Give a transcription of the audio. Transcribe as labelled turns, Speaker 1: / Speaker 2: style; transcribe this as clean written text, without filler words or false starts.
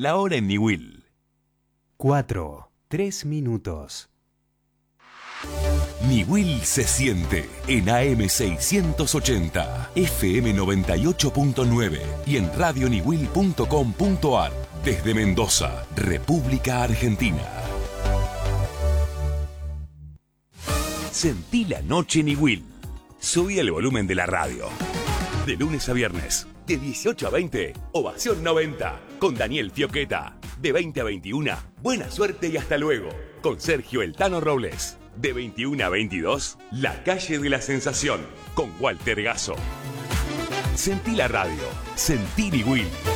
Speaker 1: La hora en Niwil.
Speaker 2: 4:03 minutos.
Speaker 1: Niwil se siente en AM 680, FM 98.9 y en radioniwil.com.ar desde Mendoza, República Argentina. Sentí la noche Niwil. Subí el volumen de la radio. De lunes a viernes, de 18 a 20, Ovación 90, con Daniel Fioqueta. De 20 a 21, buena suerte y hasta luego, con Sergio El Tano Robles. De 21 a 22, La Calle de la Sensación, con Walter Gasso. Sentí la radio, sentí Niwil.